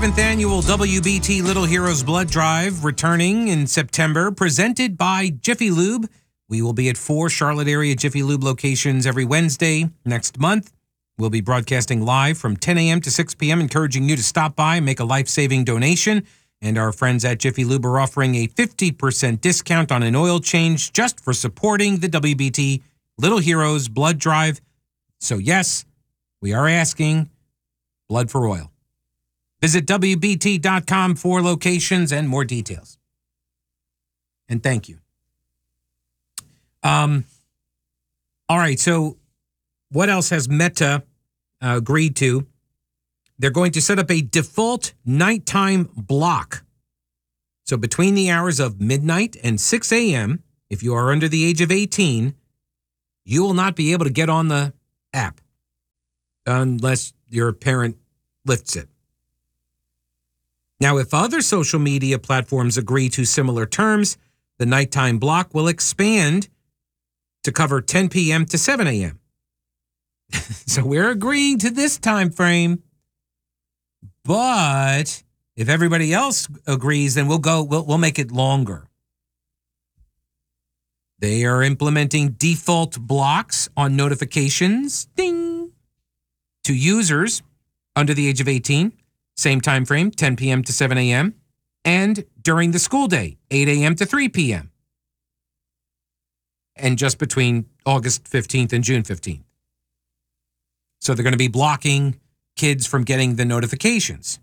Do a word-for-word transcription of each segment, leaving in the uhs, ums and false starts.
seventh Annual W B T Little Heroes Blood Drive returning in September, presented by Jiffy Lube. We will be at four Charlotte area Jiffy Lube locations every Wednesday next month. We'll be broadcasting live from ten a.m. to six p.m., encouraging you to stop by and make a life-saving donation. And our friends at Jiffy Lube are offering a fifty percent discount on an oil change just for supporting the W B T Little Heroes Blood Drive. So yes, we are asking blood for oil. Visit W B T dot com for locations and more details. And thank you. Um. All right, so what else has Meta uh, agreed to? They're going to set up a default nighttime block. So between the hours of midnight and six a.m., if you are under the age of eighteen, you will not be able to get on the app unless your parent lifts it. Now, if other social media platforms agree to similar terms, the nighttime block will expand to cover ten p.m. to seven a.m. So we're agreeing to this time frame. But if everybody else agrees, then we'll go, we'll, we'll make it longer. They are implementing default blocks on notifications, ding, to users under the age of eighteen. Same time frame, ten p.m. to seven a.m. And during the school day, eight a.m. to three p.m. And just between August fifteenth and June fifteenth. So they're going to be blocking kids from getting the notifications.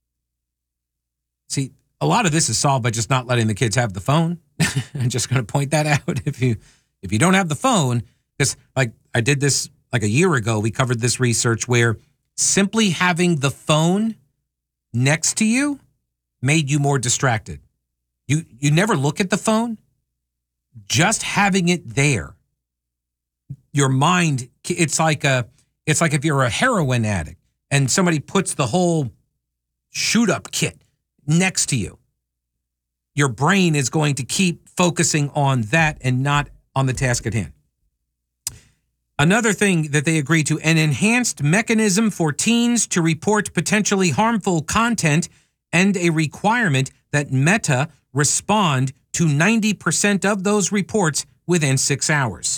See, a lot of this is solved by just not letting the kids have the phone. I'm just going to point that out. If you if you don't have the phone, because like I did this like a year ago, we covered this research where simply having the phone next to you made you more distracted. You you never look at the phone. Just having it there, your mind, it's like a it's like if you're a heroin addict and somebody puts the whole shoot up kit next to you. Your brain is going to keep focusing on that and not on the task at hand. Another thing that they agreed to, an enhanced mechanism for teens to report potentially harmful content and a requirement that Meta respond to ninety percent of those reports within six hours.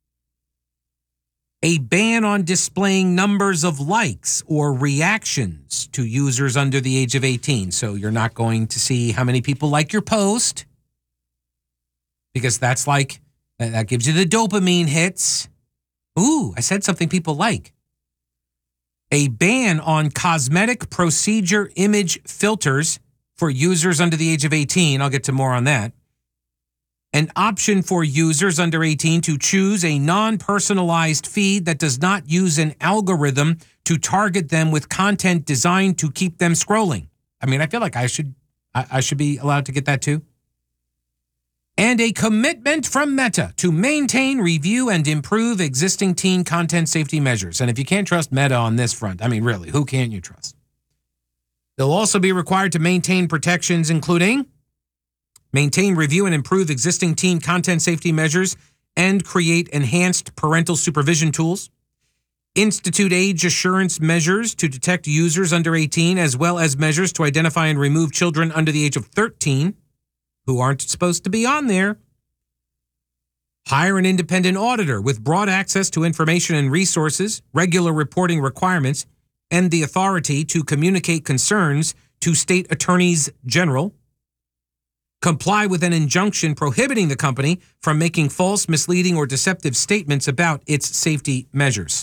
A ban on displaying numbers of likes or reactions to users under the age of eighteen. So you're not going to see how many people like your post, because that's like, that gives you the dopamine hits. Ooh, I said something people like. A ban on cosmetic procedure image filters for users under the age of eighteen. I'll get to more on that. An option for users under eighteen to choose a non-personalized feed that does not use an algorithm to target them with content designed to keep them scrolling. I mean, I feel like I should I, I should be allowed to get that too. And a commitment from Meta to maintain, review, and improve existing teen content safety measures. And if you can't trust Meta on this front, I mean, really, who can you trust? They'll also be required to maintain protections, including maintain, review, and improve existing teen content safety measures and create enhanced parental supervision tools, institute age assurance measures to detect users under eighteen, as well as measures to identify and remove children under the age of thirteen who aren't supposed to be on there, hire an independent auditor with broad access to information and resources, regular reporting requirements, and the authority to communicate concerns to state attorneys general, comply with an injunction prohibiting the company from making false, misleading, or deceptive statements about its safety measures.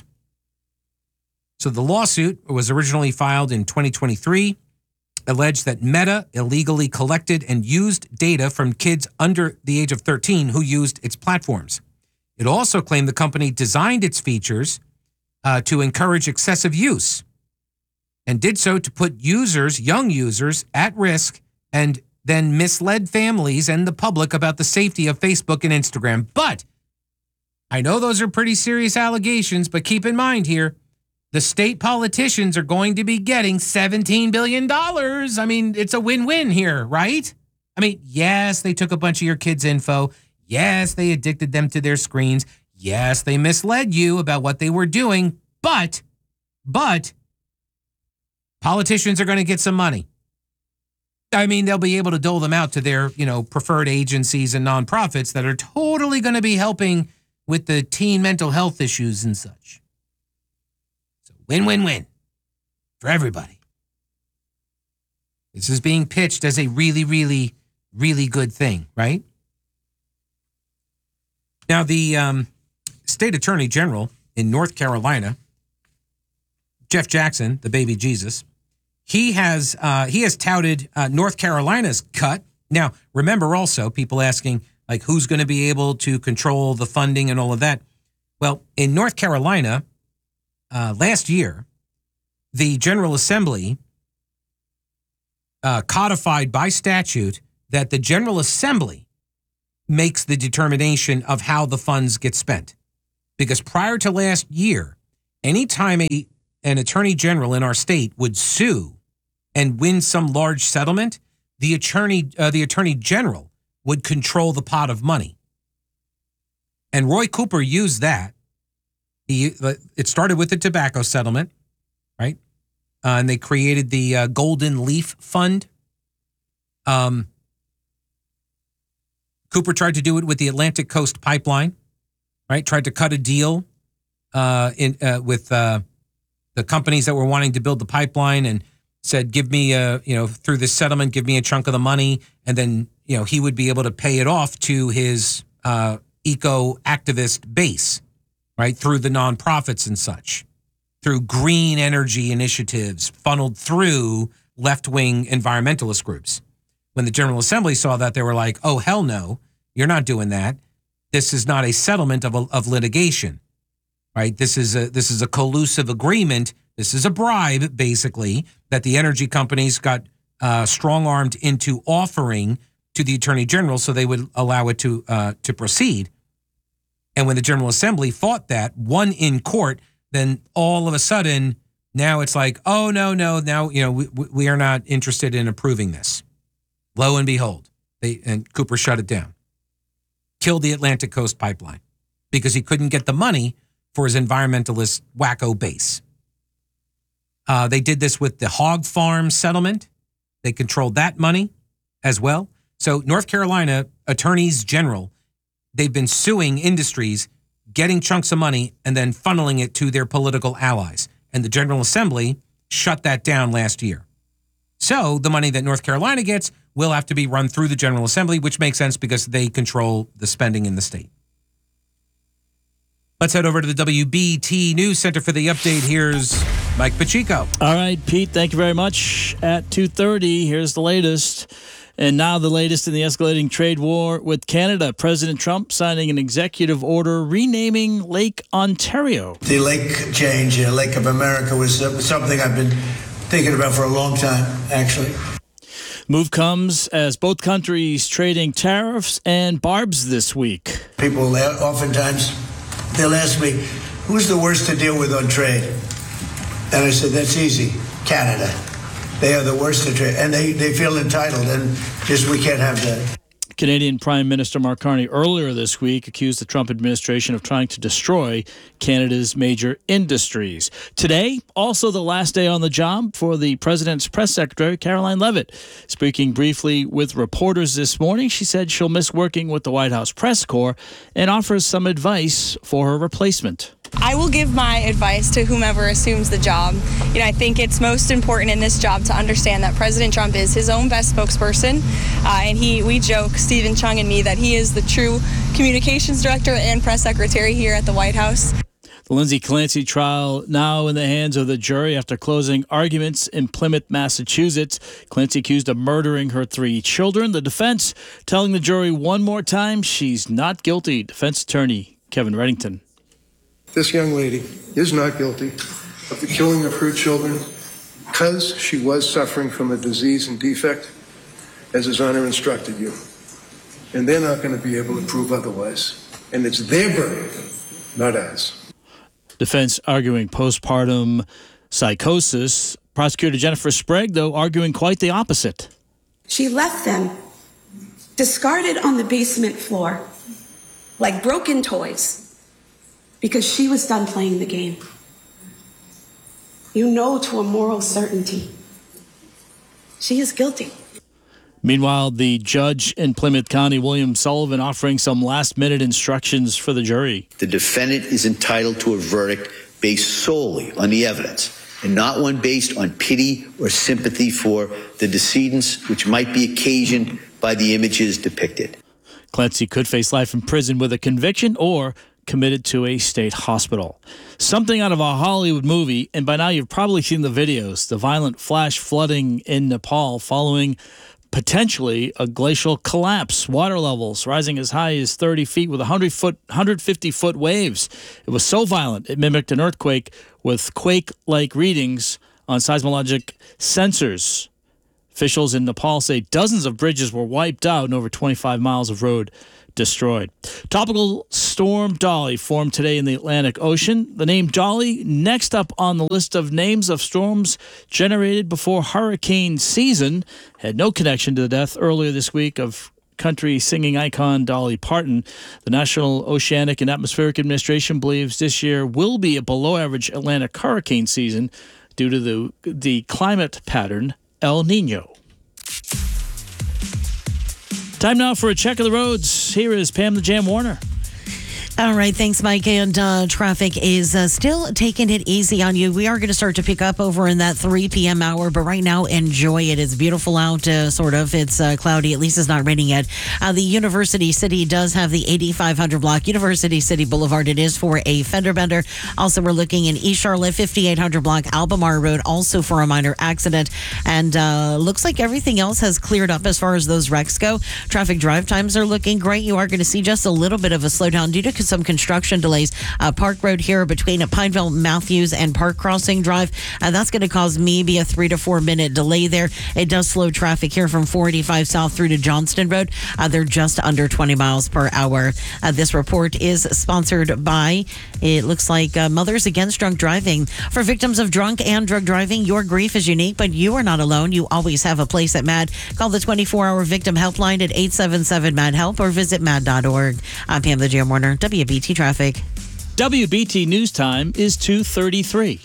So the lawsuit was originally filed in twenty twenty-three, alleged that Meta illegally collected and used data from kids under the age of thirteen who used its platforms. It also claimed the company designed its features uh, to encourage excessive use and did so to put users, young users, at risk and then misled families and the public about the safety of Facebook and Instagram. But I know those are pretty serious allegations, but keep in mind here, the state politicians are going to be getting seventeen billion dollars. I mean, it's a win-win here, right? I mean, yes, they took a bunch of your kids' info. Yes, they addicted them to their screens. Yes, they misled you about what they were doing. But, but, Politicians are going to get some money. I mean, they'll be able to dole them out to their, you know, preferred agencies and nonprofits that are totally going to be helping with the teen mental health issues and such. So win, win, win for everybody. This is being pitched as a really, really, really good thing, right? Now, the um, state attorney general in North Carolina, Jeff Jackson, the baby Jesus, he has uh, he has touted uh, North Carolina's cut. Now, remember also people asking, like, who's going to be able to control the funding and all of that? Well, in North Carolina, uh, last year, the General Assembly uh, codified by statute that the General Assembly makes the determination of how the funds get spent. Because prior to last year, anytime a an attorney general in our state would sue and win some large settlement, the attorney uh, the attorney general would control the pot of money. And Roy Cooper used that. He it started with the tobacco settlement, right? Uh, and they created the uh, Golden Leaf Fund. Um, Cooper tried to do it with the Atlantic Coast Pipeline, right? Tried to cut a deal uh, in uh, with uh, the companies that were wanting to build the pipeline, and said, "Give me a you know through this settlement, give me a chunk of the money," and then you know he would be able to pay it off to his uh, eco activist base, right, through the nonprofits and such, through green energy initiatives funneled through left-wing environmentalist groups. When the General Assembly saw that, they were like, "Oh, hell no, you're not doing that. This is not a settlement of, a, of litigation, right? This is a this is a collusive agreement. This is a bribe, basically, that the energy companies got uh, strong-armed into offering to the Attorney General so they would allow it to uh, to proceed." And when the General Assembly fought that, won in court, then all of a sudden, now it's like, "Oh, no, no, now you know we, we are not interested in approving this." Lo and behold, they and Cooper shut it down. Killed the Atlantic Coast Pipeline because he couldn't get the money for his environmentalist wacko base. Uh, they did this with the hog farm settlement. They controlled that money as well. So North Carolina attorneys general, they've been suing industries, getting chunks of money, and then funneling it to their political allies. And the General Assembly shut that down last year. So the money that North Carolina gets will have to be run through the General Assembly, which makes sense because they control the spending in the state. Let's head over to the W B T News Center for the update. Here's Mike Pacheco. All right, Pete, thank you very much. At two thirty, here's the latest. And now the latest in the escalating trade war with Canada. President Trump signing an executive order renaming Lake Ontario. The lake change, uh, Lake of America, was uh, something I've been thinking about for a long time, actually. Move comes as both countries trading tariffs and barbs this week. People oftentimes, they'll ask me, who's the worst to deal with on trade? And I said, that's easy, Canada. They are the worst to trade, and they, they feel entitled, and just we can't have that. Canadian Prime Minister Mark Carney earlier this week accused the Trump administration of trying to destroy Canada's major industries. Today, also the last day on the job for the president's press secretary, Caroline Leavitt. Speaking briefly with reporters this morning, she said she'll miss working with the White House press corps and offers some advice for her replacement. I will give my advice to whomever assumes the job. You know, I think it's most important in this job to understand that President Trump is his own best spokesperson, uh, and he, we joke, Stephen Chung and me, that he is the true communications director and press secretary here at the White House. The Lindsay Clancy trial now in the hands of the jury after closing arguments in Plymouth, Massachusetts. Clancy accused of murdering her three children. The defense telling the jury one more time she's not guilty. Defense attorney Kevin Reddington. This young lady is not guilty of the killing of her children because she was suffering from a disease and defect, as His Honor instructed you. And they're not going to be able to prove otherwise. And it's their burden, not ours. Defense arguing postpartum psychosis. Prosecutor Jennifer Sprague, though, arguing quite the opposite. She left them discarded on the basement floor like broken toys, because she was done playing the game. You know to a moral certainty. She is guilty. Meanwhile, the judge in Plymouth County, William Sullivan, offering some last-minute instructions for the jury. The defendant is entitled to a verdict based solely on the evidence and not one based on pity or sympathy for the decedents, which might be occasioned by the images depicted. Clancy could face life in prison with a conviction or committed to a state hospital. Something out of a Hollywood movie, and by now you've probably seen the videos, the violent flash flooding in Nepal following potentially a glacial collapse. Water levels rising as high as thirty feet with one hundred foot, one hundred fifty foot waves. It was so violent it mimicked an earthquake with quake-like readings on seismologic sensors. Officials in Nepal say dozens of bridges were wiped out and over twenty-five miles of road destroyed. Tropical storm Dolly formed today in the Atlantic Ocean. The name Dolly next up on the list of names of storms generated before hurricane season. Had no connection to the death earlier this week of country singing icon Dolly Parton. The National Oceanic and Atmospheric Administration believes this year will be a below-average Atlantic hurricane season due to the, the climate pattern El Nino. Time now for a check of the roads. Here is Pam the Jam Warner. All right, thanks, Mike. And uh, traffic is uh, still taking it easy on you. We are going to start to pick up over in that three p.m. hour, but right now, enjoy it. It's beautiful out, uh, sort of. It's uh, cloudy. At least it's not raining yet. Uh, the University City does have the eighty-five hundred block. University City Boulevard, it is for a fender bender. Also, we're looking in East Charlotte, fifty-eight hundred block, Albemarle Road, also for a minor accident. And uh, looks like everything else has cleared up as far as those wrecks go. Traffic drive times are looking great. You are going to see just a little bit of a slowdown due to some construction delays. Uh, Park Road here between Pineville, Matthews, and Park Crossing Drive. Uh, that's going to cause maybe a three to four minute delay there. It does slow traffic here from four eighty-five south through to Johnston Road. Uh, they're just under twenty miles per hour. Uh, this report is sponsored by, it looks like, uh, Mothers Against Drunk Driving. For victims of drunk and drug driving, your grief is unique, but you are not alone. You always have a place at MAD. Call the twenty-four hour victim helpline at eight seven seven MAD HELP or visit mad dot org. I'm Pam the Jam Warner, W B T Traffic. W B T News Time is two thirty-three.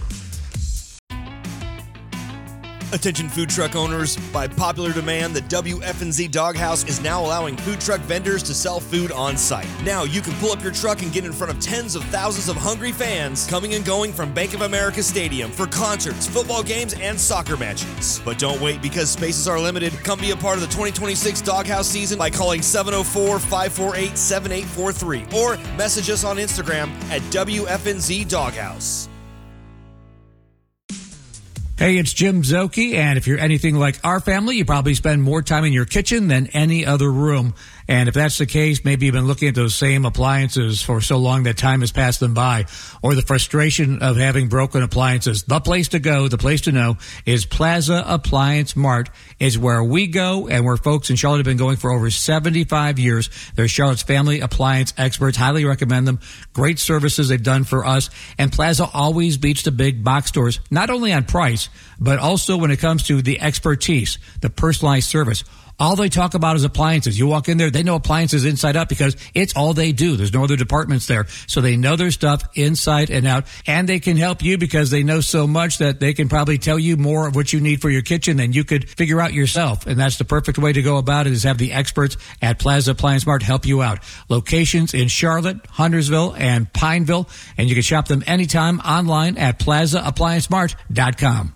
Attention food truck owners, by popular demand, the W F N Z Doghouse is now allowing food truck vendors to sell food on site. Now you can pull up your truck and get in front of tens of thousands of hungry fans coming and going from Bank of America Stadium for concerts, football games, and soccer matches. But don't wait, because spaces are limited. Come be a part of the twenty twenty-six Doghouse season by calling seven oh four, five four eight, seven eight four three or message us on Instagram at W F N Z Doghouse. Hey, it's Jim Zoki, and if you're anything like our family, you probably spend more time in your kitchen than any other room. And if that's the case, maybe you've been looking at those same appliances for so long that time has passed them by, or the frustration of having broken appliances. The place to go, the place to know is Plaza Appliance Mart is where we go, and where folks in Charlotte have been going for over seventy-five years. They're Charlotte's family appliance experts. Highly recommend them. Great services they've done for us. And Plaza always beats the big box stores, not only on price, but also when it comes to the expertise, the personalized service. All they talk about is appliances. You walk in there, they know appliances inside out because it's all they do. There's no other departments there. So they know their stuff inside and out. And they can help you because they know so much that they can probably tell you more of what you need for your kitchen than you could figure out yourself. And that's the perfect way to go about it, is have the experts at Plaza Appliance Mart help you out. Locations in Charlotte, Huntersville, and Pineville. And you can shop them anytime online at plaza appliance mart dot com.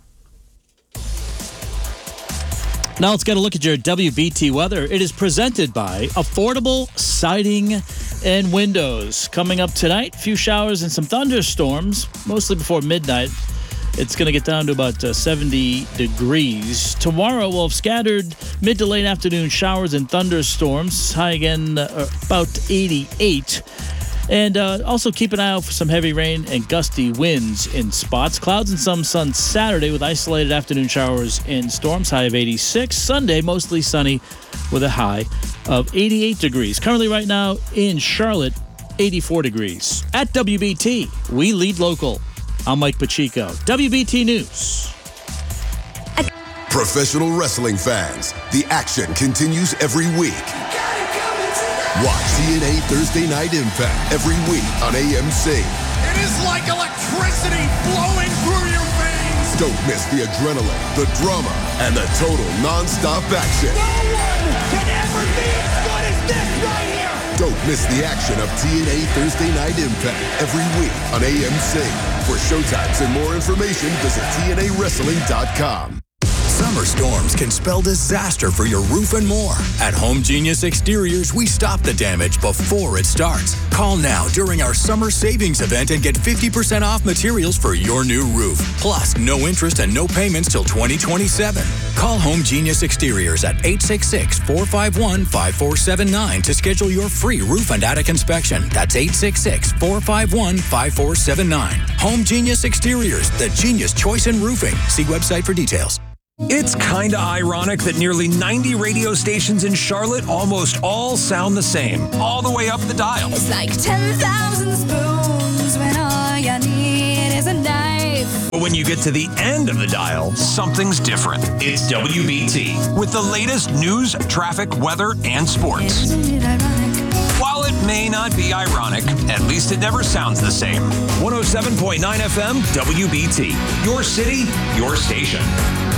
Now let's get a look at your W B T weather. It is presented by Affordable Siding and Windows. Coming up tonight, a few showers and some thunderstorms, mostly before midnight. It's going to get down to about uh, seventy degrees. Tomorrow we'll have scattered mid to late afternoon showers and thunderstorms. High again, uh, about eighty-eight. And uh, also keep an eye out for some heavy rain and gusty winds in spots. Clouds and some sun Saturday with isolated afternoon showers and storms. High of eighty-six. Sunday, mostly sunny with a high of eighty-eight degrees. Currently right now in Charlotte, eighty-four degrees. At W B T, we lead local. I'm Mike Pacheco. W B T News. Professional wrestling fans, the action continues every week. Watch T N A Thursday Night Impact every week on A M C. It is like electricity flowing through your veins. Don't miss the adrenaline, the drama, and the total non-stop action. No one can ever be as good as this right here! Don't miss the action of T N A Thursday Night Impact every week on A M C. For showtimes and more information, visit T N A wrestling dot com. Summer storms can spell disaster for your roof and more. At Home Genius Exteriors, we stop the damage before it starts. Call now during our summer savings event and get fifty percent off materials for your new roof. Plus, no interest and no payments till twenty twenty-seven. Call Home Genius Exteriors at eight six six, four five one, five four seven nine to schedule your free roof and attic inspection. That's eight six six, four five one, five four seven nine. Home Genius Exteriors, the genius choice in roofing. See website for details. It's kinda ironic that nearly ninety radio stations in Charlotte almost all sound the same, all the way up the dial. It's like ten thousand spoons when all you need is a knife. But when you get to the end of the dial, something's different. It's W B T, with the latest news, traffic, weather, and sports. Isn't it ironic? While it may not be ironic, at least it never sounds the same. one oh seven point nine F M, W B T. Your city, your station.